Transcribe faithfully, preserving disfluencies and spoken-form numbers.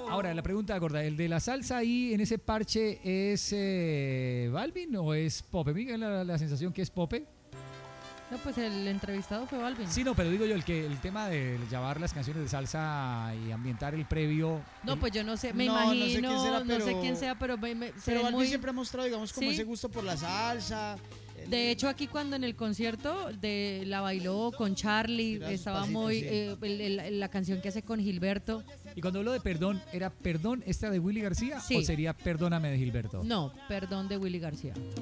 Ahora, la pregunta gorda, ¿el de la salsa ahí en ese parche es eh, Balvin o es Pope? ¿Me da la, la sensación que es Pope? No, pues el entrevistado fue Balvin. Sí, no, pero digo yo, el que el tema de llevar las canciones de salsa y ambientar el previo. No, el- pues yo no sé, me No, no sé imagino, quién será, no pero- sé quién sea, pero me, me- se Pero ve Balvin muy... siempre ha mostrado, digamos, como Sí. ese gusto por la salsa. De hecho, aquí cuando en el concierto de la bailó con Charlie, Tira sus estaba pasitos, muy... sí. eh, el- el- la canción que hace con Gilberto. Y cuando hablo de perdón, ¿era perdón esta de Willy García Sí. o sería perdóname de Gilberto? No, perdón, de Willy García.